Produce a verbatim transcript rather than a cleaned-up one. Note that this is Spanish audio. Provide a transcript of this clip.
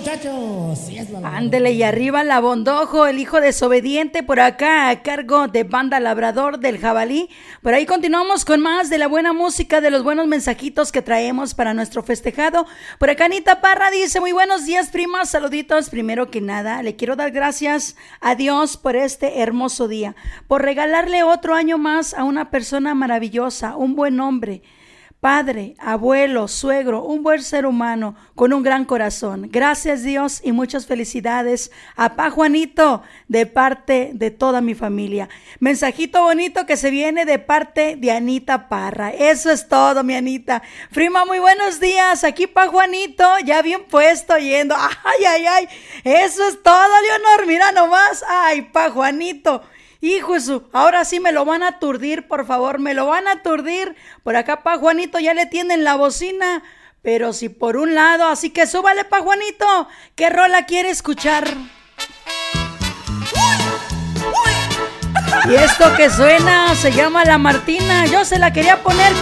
muchachos. Sí, es la Ándele, y arriba la Bondojo, el hijo desobediente, por acá a cargo de Banda Labrador del Jabalí. Por ahí continuamos con más de la buena música, de los buenos mensajitos que traemos para nuestro festejado. Por acá Anita Parra dice: muy buenos días, primas, saluditos. Primero que nada, le quiero dar gracias a Dios por este hermoso día, por regalarle otro año más a una persona maravillosa, un buen hombre, padre, abuelo, suegro, un buen ser humano con un gran corazón. Gracias, Dios, y muchas felicidades a Pa Juanito de parte de toda mi familia. Mensajito bonito que se viene de parte de Anita Parra. Eso es todo, mi Anita. Prima, muy buenos días. Aquí Pa Juanito, ya bien puesto, yendo. Ay, ay, ay. Eso es todo, Leonor. Mira nomás. Ay, Pa Juanito. Hijo de su, ahora sí me lo van a aturdir, por favor, me lo van a aturdir. Por acá Pa Juanito ya le tienen la bocina, pero si por un lado, así que súbale, Pa Juanito. ¿Qué rola quiere escuchar? Y esto que suena se llama La Martina. Yo se la quería poner